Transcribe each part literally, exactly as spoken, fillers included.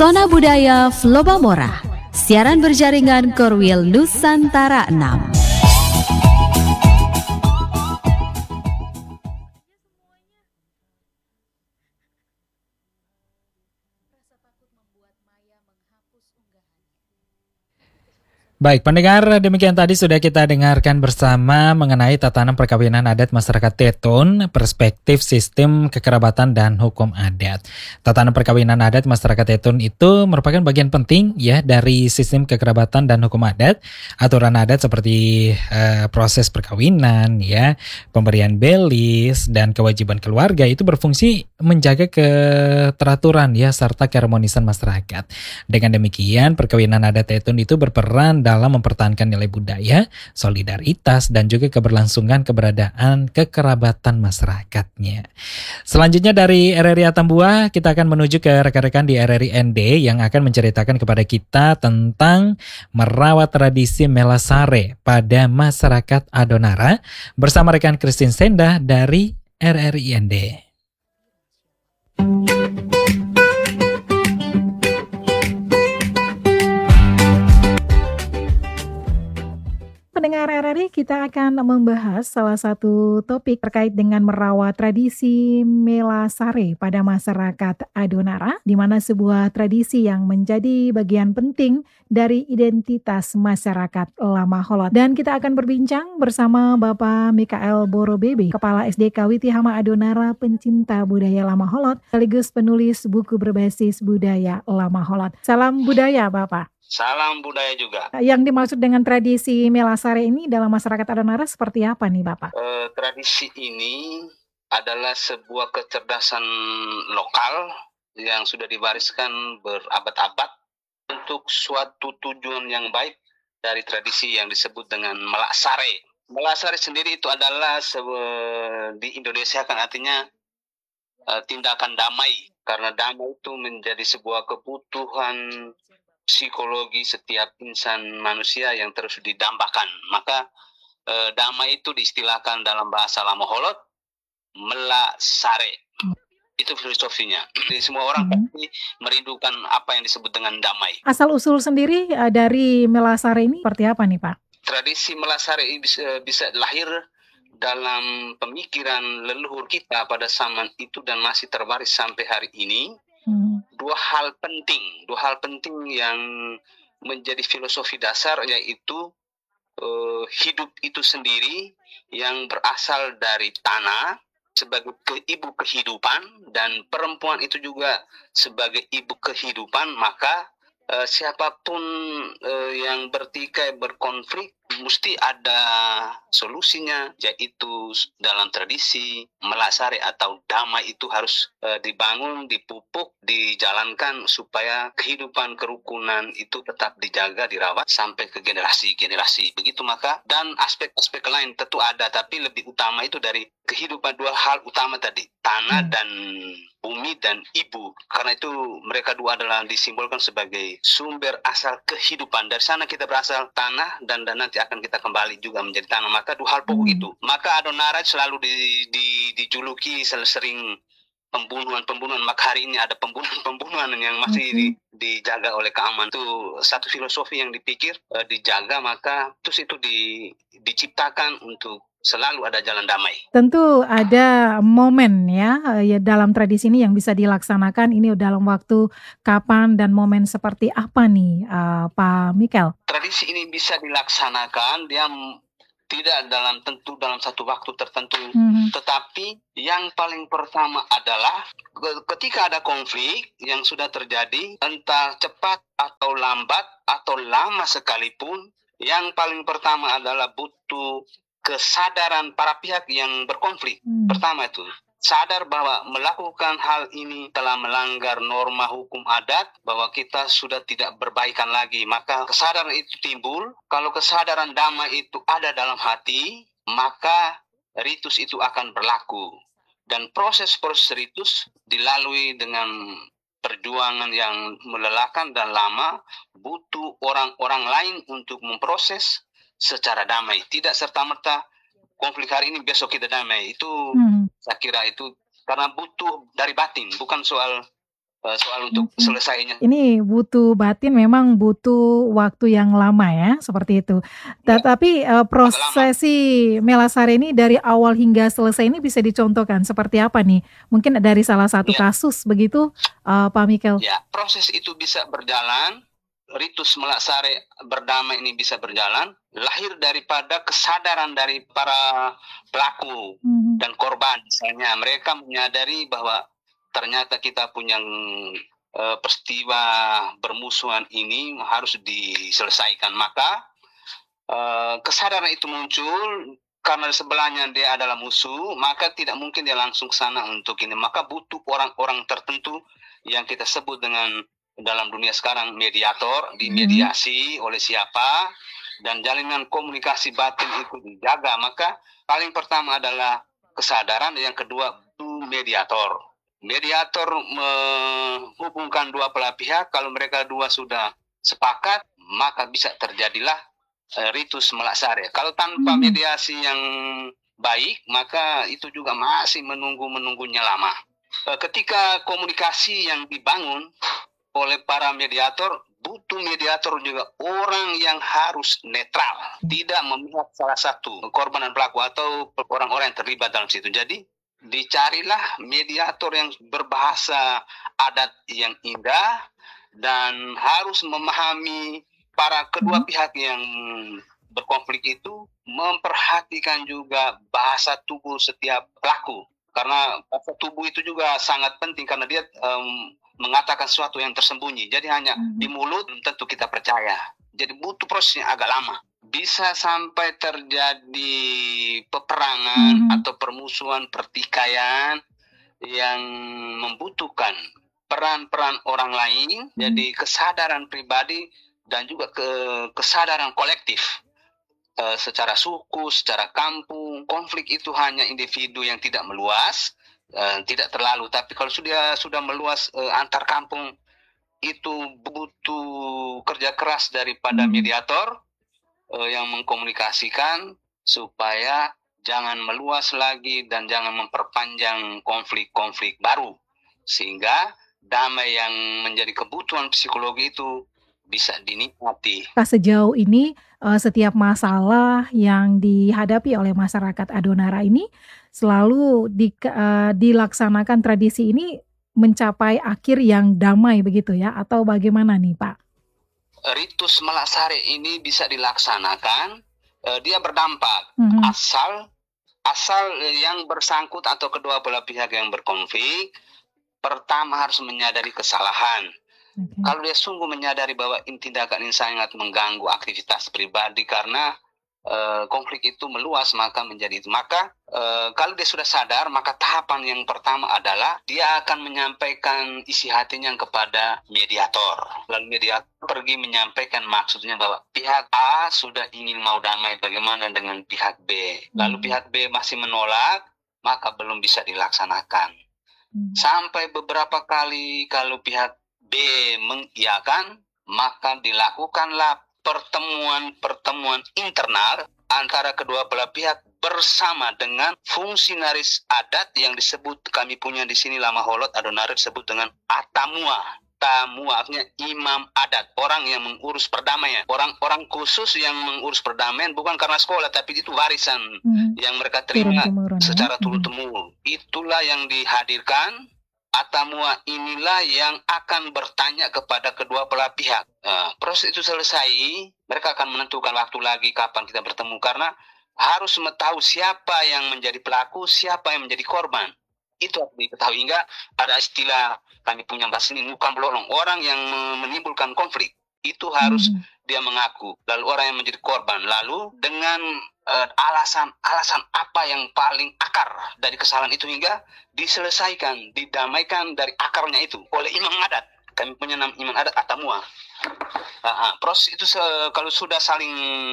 Pesona Budaya Flobamora, siaran berjaringan Korwil Nusantara enam. Baik, pendengar, demikian tadi sudah kita dengarkan bersama mengenai tatanan perkawinan adat masyarakat Tetun, perspektif sistem kekerabatan dan hukum adat. Tatanan perkawinan adat masyarakat Tetun itu merupakan bagian penting ya dari sistem kekerabatan dan hukum adat. Aturan adat seperti uh, proses perkawinan, ya, pemberian belis dan kewajiban keluarga itu berfungsi menjaga keteraturan ya serta keharmonisan masyarakat. Dengan demikian, perkawinan adat Tetun itu berperan dalam mempertahankan nilai budaya, solidaritas, dan juga keberlangsungan keberadaan kekerabatan masyarakatnya. Selanjutnya dari R R I Atambua, kita akan menuju ke rekan-rekan di R R I N D yang akan menceritakan kepada kita tentang merawat tradisi Melasare pada masyarakat Adonara bersama rekan Christine Senda dari R R I N D. Pendengar R R I, kita akan membahas salah satu topik terkait dengan merawat tradisi Melasare pada masyarakat Adonara, di mana sebuah tradisi yang menjadi bagian penting dari identitas masyarakat Lamaholot. Dan kita akan berbincang bersama Bapak Mikael Borobebe, Kepala S D K Witihama Adonara, pencinta budaya Lamaholot, sekaligus penulis buku berbasis budaya Lamaholot. Salam budaya, Bapak. Salam budaya juga. Yang dimaksud dengan tradisi Melasare ini dalam masyarakat Adonara seperti apa nih Bapak? E, tradisi ini adalah sebuah kecerdasan lokal yang sudah diwariskan berabad-abad untuk suatu tujuan yang baik dari tradisi yang disebut dengan Melasare. Melasare sendiri itu adalah sebe- di Indonesia kan artinya e, tindakan damai, karena damai itu menjadi sebuah kebutuhan psikologi setiap insan manusia yang terus didambakan. Maka eh, damai itu diistilahkan dalam bahasa Lamaholot Melasare. Itu filosofinya. Jadi semua orang hmm. pasti merindukan apa yang disebut dengan damai. Asal-usul sendiri uh, dari Melasare ini seperti apa nih Pak? Tradisi Melasare ini bisa, bisa lahir dalam pemikiran leluhur kita pada zaman itu dan masih terbaris sampai hari ini. Hmm. Dua hal penting, dua hal penting yang menjadi filosofi dasar, yaitu uh, hidup itu sendiri yang berasal dari tanah sebagai ke, ibu kehidupan, dan perempuan itu juga sebagai ibu kehidupan. Maka uh, siapapun uh, yang bertikai berkonflik mesti ada solusinya, yaitu dalam tradisi Melasare atau damai itu harus e, dibangun, dipupuk, dijalankan supaya kehidupan kerukunan itu tetap dijaga, dirawat sampai ke generasi-generasi. Begitu maka, dan aspek-aspek lain tentu ada, tapi lebih utama itu dari kehidupan dua hal utama tadi, tanah dan bumi dan ibu. Karena itu mereka dua adalah disimbolkan sebagai sumber asal kehidupan. Dari sana kita berasal, tanah, dan, dan nanti akan kita kembali juga menjadi tanah. Maka dua hal pokok itu. Maka Adonara selalu di, di, dijuluki sering pembunuhan-pembunuhan. Maka hari ini ada pembunuhan-pembunuhan yang masih di, dijaga oleh keamanan. Itu satu filosofi yang dipikir, uh, dijaga, maka terus itu di, diciptakan untuk selalu ada jalan damai. Tentu ada momen ya, ya dalam tradisi ini yang bisa dilaksanakan ini dalam waktu kapan dan momen seperti apa nih uh, Pak Mikael? Tradisi ini bisa dilaksanakan, dia tidak dalam tentu dalam satu waktu tertentu, mm-hmm. tetapi yang paling pertama adalah ketika ada konflik yang sudah terjadi, entah cepat atau lambat atau lama sekalipun, yang paling pertama adalah butuh kesadaran para pihak yang berkonflik. Hmm. Pertama itu, sadar bahwa melakukan hal ini telah melanggar norma hukum adat, bahwa kita sudah tidak berbaikan lagi. Maka kesadaran itu timbul. Kalau kesadaran damai itu ada dalam hati, maka ritus itu akan berlaku. Dan proses-proses ritus dilalui dengan perjuangan yang melelahkan dan lama, butuh orang-orang lain untuk memproses secara damai. Tidak serta-merta konflik hari ini besok kita damai. Itu hmm. saya kira itu karena butuh dari batin, bukan soal uh, soal untuk okay. selesainya. Ini butuh batin, memang butuh waktu yang lama ya, seperti itu. Tetapi ya, uh, prosesi Melasari ini dari awal hingga selesai ini bisa dicontohkan seperti apa nih? Mungkin dari salah satu ya. kasus begitu, uh, Pak Mikel? Ya, proses itu bisa berjalan. Ritus Melasari berdamai ini bisa berjalan lahir daripada kesadaran dari para pelaku mm-hmm. dan korban. Misalnya mereka menyadari bahwa ternyata kita punya uh, peristiwa bermusuhan ini harus diselesaikan. Maka uh, kesadaran itu muncul karena di sebelahnya dia adalah musuh, maka tidak mungkin dia langsung ke sana untuk ini. Maka butuh orang-orang tertentu yang kita sebut dengan dalam dunia sekarang mediator, dimediasi hmm. oleh siapa, dan jalinan komunikasi batin itu dijaga. Maka paling pertama adalah kesadaran, yang kedua mediator. Mediator menghubungkan dua belah pihak. Kalau mereka dua sudah sepakat, maka bisa terjadilah uh, ritus Melasari. Kalau tanpa hmm. mediasi yang baik, maka itu juga masih menunggu-menunggunya lama. Uh, ketika komunikasi yang dibangun oleh para mediator, butuh mediator juga orang yang harus netral, tidak memihak salah satu korban dan pelaku atau orang-orang yang terlibat dalam situ. Jadi dicarilah mediator yang berbahasa adat yang indah dan harus memahami para kedua pihak yang berkonflik itu, memperhatikan juga bahasa tubuh setiap pelaku, karena bahasa tubuh itu juga sangat penting karena dia um, mengatakan sesuatu yang tersembunyi. Jadi hanya mm-hmm. di mulut tentu kita percaya. Jadi butuh prosesnya agak lama. Bisa sampai terjadi peperangan mm-hmm. atau permusuhan, pertikaian yang membutuhkan peran-peran orang lain. Mm-hmm. Jadi kesadaran pribadi dan juga ke kesadaran kolektif. E, secara suku, secara kampung, konflik itu hanya individu yang tidak meluas. Uh, tidak terlalu, tapi kalau sudah sudah meluas uh, antar kampung, itu butuh kerja keras daripada mediator uh, yang mengkomunikasikan supaya jangan meluas lagi dan jangan memperpanjang konflik-konflik baru, sehingga damai yang menjadi kebutuhan psikologi itu bisa dinikmati. Sejauh ini uh, setiap masalah yang dihadapi oleh masyarakat Adonara ini selalu di, uh, dilaksanakan tradisi ini mencapai akhir yang damai begitu ya, atau bagaimana nih Pak? Ritus Melasari ini bisa dilaksanakan, uh, dia berdampak mm-hmm. asal asal yang bersangkut atau kedua belah pihak yang berkonflik pertama harus menyadari kesalahan. Okay. Kalau dia sungguh menyadari bahwa tindakan ini sangat mengganggu aktivitas pribadi karena uh, konflik itu meluas, maka menjadi itu. Maka uh, kalau dia sudah sadar, maka tahapan yang pertama adalah dia akan menyampaikan isi hatinya kepada mediator. Lalu mediator pergi menyampaikan maksudnya bahwa pihak A sudah ingin mau damai, bagaimana dengan pihak B. Lalu hmm. pihak B masih menolak, maka belum bisa dilaksanakan. Hmm. Sampai beberapa kali kalau pihak B mengiyakan, maka dilakukanlah pertemuan-pertemuan internal antara kedua belah pihak bersama dengan fungsionaris adat yang disebut, kami punya di sini Lama Holot Adonara disebut dengan Atamua. Tamua artinya imam adat, orang yang mengurus perdamaian, orang-orang khusus yang mengurus perdamaian, bukan karena sekolah, tapi itu warisan hmm. yang mereka terima turun-temurun, secara ya? turun-temurun. Hmm. Itulah yang dihadirkan. Atamua inilah yang akan bertanya kepada kedua belah pihak. Nah, proses itu selesai, mereka akan menentukan waktu lagi kapan kita bertemu, karena harus mengetahui siapa yang menjadi pelaku, siapa yang menjadi korban. Itu harus diketahui. Hingga ada istilah kami punya bahasa ini, bukan belolong, orang yang menimbulkan konflik itu harus hmm. dia mengaku, lalu orang yang menjadi korban, lalu dengan uh, alasan alasan apa yang paling akar dari kesalahan itu hingga diselesaikan, didamaikan dari akarnya itu oleh imam adat. Kami punya nama imam adat Atamua. Uh, proses itu se- kalau sudah saling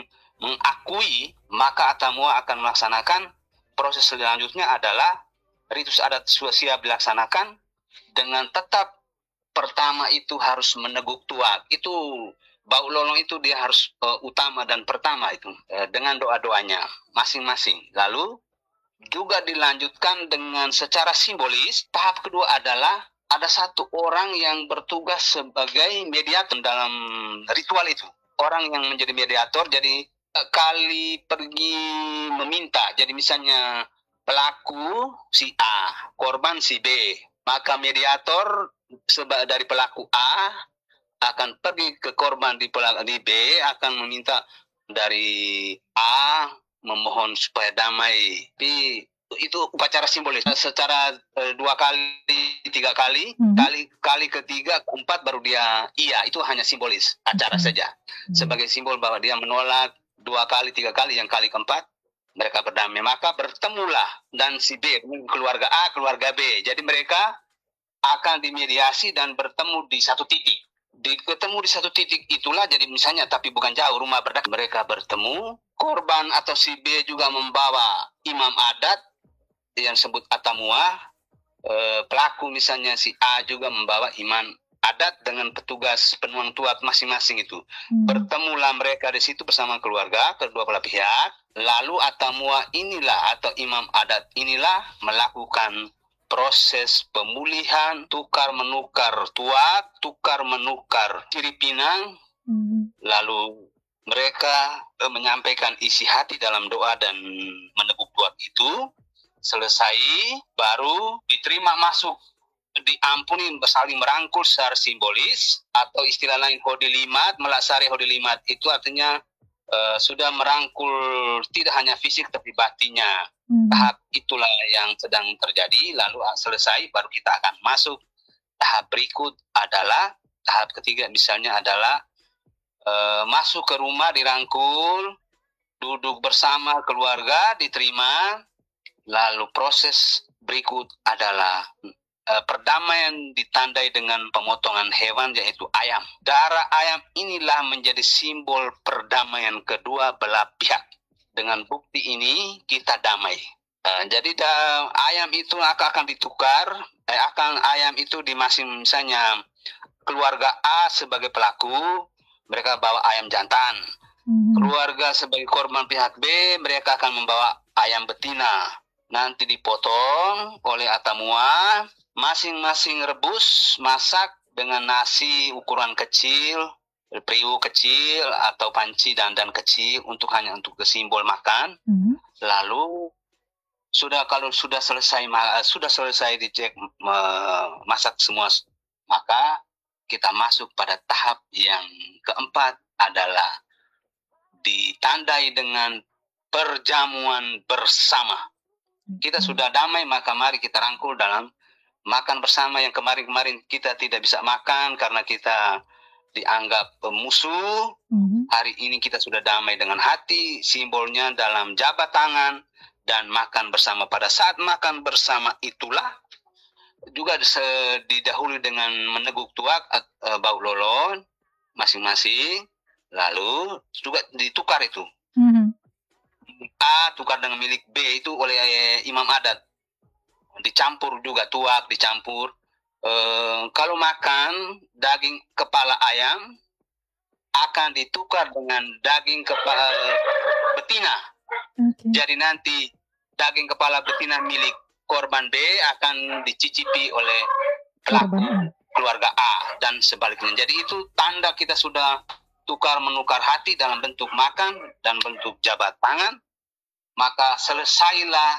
mengakui, maka Atamua akan melaksanakan proses selanjutnya adalah ritus adat siap dilaksanakan dengan tetap pertama itu harus meneguk tuak. Itu bau lolong itu dia harus uh, utama dan pertama itu uh, dengan doa-doanya masing-masing. Lalu juga dilanjutkan dengan secara simbolis. Tahap kedua adalah ada satu orang yang bertugas sebagai mediator dalam ritual itu. Orang yang menjadi mediator, jadi kali pergi meminta. Jadi misalnya pelaku si A, korban si B. Maka mediator dari pelaku A akan pergi ke korban di pelaku di B, akan meminta dari A memohon supaya damai. Tapi itu upacara simbolis. Secara e, dua kali, tiga kali, hmm. kali kali ketiga, keempat baru dia iya. Itu hanya simbolis acara hmm. saja. Hmm. Sebagai simbol bahwa dia menolak dua kali, tiga kali, yang kali keempat mereka berdamai. Maka bertemulah dan si B, keluarga A, keluarga B. Jadi mereka akan dimediasi dan bertemu di satu titik. Di ketemu di satu titik itulah, jadi misalnya tapi bukan jauh, rumah berdekat, mereka bertemu. Korban atau si B juga membawa imam adat yang disebut atamua. E, pelaku misalnya si A juga membawa imam adat dengan petugas penuang tuat masing-masing itu. Hmm. Bertemulah mereka di situ bersama keluarga, kedua belah pihak. Lalu atamua inilah atau imam adat inilah melakukan proses pemulihan, tukar menukar tuak, tukar menukar ciri pinang, hmm. lalu mereka eh, menyampaikan isi hati dalam doa dan meneguk tuak itu. Selesai, baru diterima masuk, diampuni, saling merangkul secara simbolis, atau istilah lain hodilimat, melaksari hodilimat itu artinya uh, sudah merangkul tidak hanya fisik tapi batinnya. Hmm. Tahap itulah yang sedang terjadi. Lalu selesai baru kita akan masuk tahap berikut adalah tahap ketiga, misalnya adalah uh, masuk ke rumah, dirangkul, duduk bersama keluarga, diterima. Lalu proses berikut adalah uh, perdamaian ditandai dengan pemotongan hewan, yaitu ayam. Darah ayam inilah menjadi simbol perdamaian kedua belah pihak. Dengan bukti ini kita damai. Uh, jadi da, ayam itu akan, akan ditukar, eh, akan ayam itu di masing misalnya keluarga A sebagai pelaku, mereka bawa ayam jantan. Hmm. Keluarga sebagai korban pihak B, mereka akan membawa ayam betina. Nanti dipotong oleh atamua, masing-masing rebus, masak dengan nasi ukuran kecil, periuk kecil atau panci dandan kecil untuk hanya untuk simbol makan. Mm-hmm. Lalu sudah kalau sudah selesai sudah selesai dicek masak semua, maka kita masuk pada tahap yang keempat adalah ditandai dengan perjamuan bersama. Kita sudah damai, maka mari kita rangkul dalam makan bersama. Yang kemarin-kemarin kita tidak bisa makan karena kita dianggap musuh. Mm-hmm. Hari ini kita sudah damai dengan hati, simbolnya dalam jabat tangan dan makan bersama. Pada saat makan bersama itulah juga didahului dengan meneguk tuak, uh, bau lolon masing-masing, lalu juga ditukar itu. Mm-hmm. A tukar dengan milik B itu oleh eh, imam adat. Dicampur juga tuak, dicampur. E, kalau makan daging kepala ayam akan ditukar dengan daging kepala betina. Okay. Jadi nanti daging kepala betina milik korban B akan dicicipi oleh pelaku keluarga A dan sebaliknya. Jadi itu tanda kita sudah tukar menukar hati dalam bentuk makan dan bentuk jabat tangan. Maka selesailah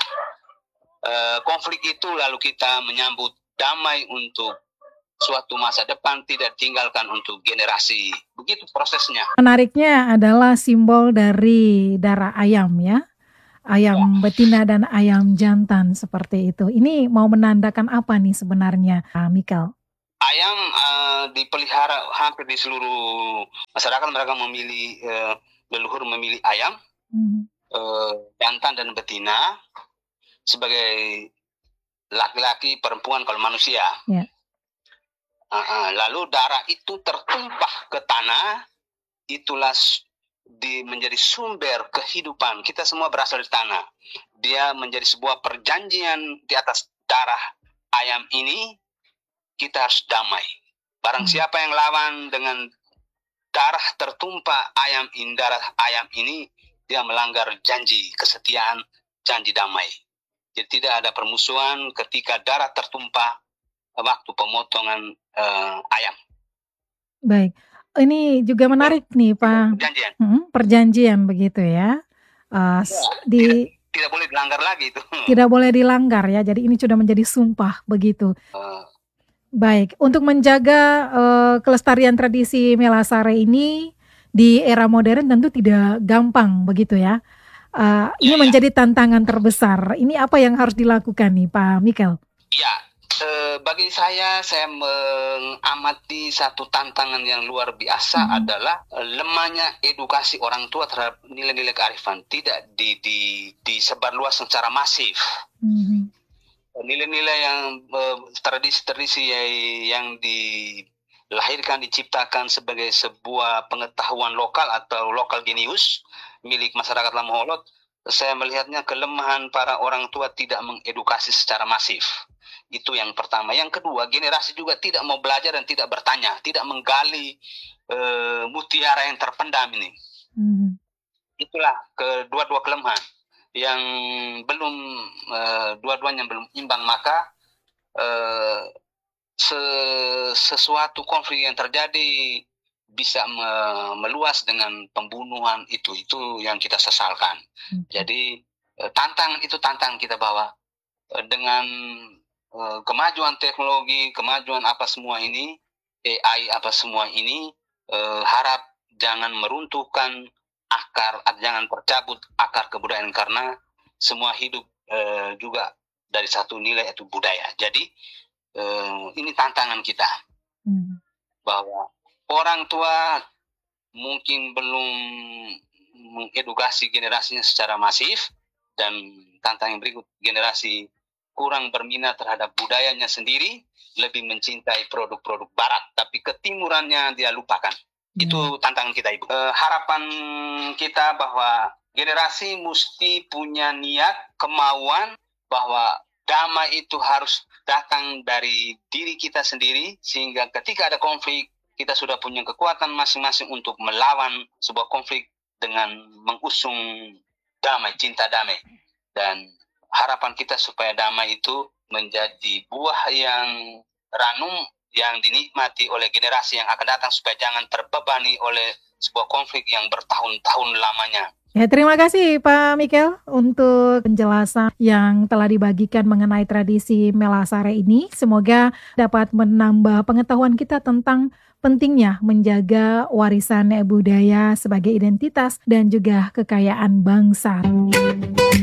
uh, konflik itu, lalu kita menyambut damai untuk suatu masa depan, tidak tinggalkan untuk generasi. Begitu prosesnya. Menariknya adalah simbol dari darah ayam ya. Ayam ya. Betina dan ayam jantan seperti itu. Ini mau menandakan apa nih sebenarnya, Michael? Ayam uh, dipelihara hampir di seluruh masyarakat. Mereka memilih, uh, leluhur memilih ayam. Hmm. Uh, jantan dan betina sebagai laki-laki, perempuan kalau manusia. Yeah. Uh, uh, lalu darah itu tertumpah ke tanah, itulah di, menjadi sumber kehidupan. Kita semua berasal dari tanah. Dia menjadi sebuah perjanjian di atas darah ayam ini. Kita harus damai. Barang hmm. siapa yang lawan dengan darah tertumpah ayam ini, darah ayam ini, dia melanggar janji kesetiaan, janji damai. Jadi tidak ada permusuhan ketika darah tertumpah waktu pemotongan uh, ayam. Baik, ini juga menarik nih Pak. Perjanjian. Hmm, perjanjian begitu ya. Uh, ya di tidak, tidak boleh dilanggar lagi itu. Tidak boleh dilanggar ya. Jadi ini sudah menjadi sumpah begitu. Uh, Baik, untuk menjaga uh, kelestarian tradisi Melasare ini di era modern tentu tidak gampang begitu ya. Uh, ini ya, menjadi tantangan terbesar. Ini apa yang harus dilakukan nih Pak Mikel? Ya, eh, bagi saya saya mengamati satu tantangan yang luar biasa hmm. adalah eh, lemahnya edukasi orang tua terhadap nilai-nilai kearifan, tidak di, di, disebarluas secara masif. Hmm. Nilai-nilai yang eh, tradisi-tradisi yang dilahirkan, diciptakan sebagai sebuah pengetahuan lokal atau lokal genius milik masyarakat Lamoholot, saya melihatnya kelemahan para orang tua tidak mengedukasi secara masif. Itu yang pertama. Yang kedua, generasi juga tidak mau belajar dan tidak bertanya, tidak menggali uh, mutiara yang terpendam ini. Hmm. Itulah kedua-dua kelemahan yang belum uh, dua-duanya belum imbang, maka uh, se- sesuatu konflik yang terjadi bisa me- meluas dengan pembunuhan itu itu yang kita sesalkan. Hmm. Jadi uh, tantangan itu tantangan kita bahwa uh, dengan uh, kemajuan teknologi, kemajuan apa semua ini, A I apa semua ini, uh, harap jangan meruntuhkan akar, jangan tercabut akar kebudayaan, karena semua hidup uh, juga dari satu nilai yaitu budaya. Jadi uh, ini tantangan kita. Hmm. Bahwa orang tua mungkin belum mengedukasi generasinya secara masif, dan tantangan berikut, generasi kurang berminat terhadap budayanya sendiri, lebih mencintai produk-produk barat, tapi ketimurannya dia lupakan. Hmm. Itu tantangan kita, Ibu. E, harapan kita bahwa generasi mesti punya niat, kemauan bahwa damai itu harus datang dari diri kita sendiri, sehingga ketika ada konflik, kita sudah punya kekuatan masing-masing untuk melawan sebuah konflik dengan mengusung damai, cinta damai. Dan harapan kita supaya damai itu menjadi buah yang ranum, yang dinikmati oleh generasi yang akan datang, supaya jangan terbebani oleh sebuah konflik yang bertahun-tahun lamanya. Ya, terima kasih Pak Mikel untuk penjelasan yang telah dibagikan mengenai tradisi Melasare ini. Semoga dapat menambah pengetahuan kita tentang pentingnya menjaga warisan budaya sebagai identitas dan juga kekayaan bangsa.